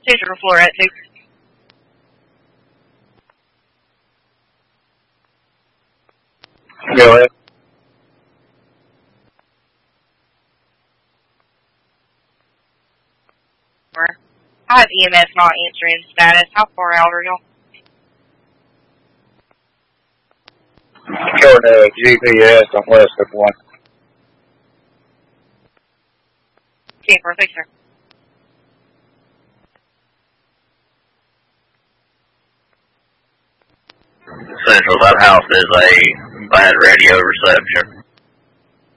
Central floor at 2. Go ahead. I have EMS not answering status. How far out are y'all? Short GPS on west of 1. Okay, perfect, sir. Central, that house is a bad radio reception.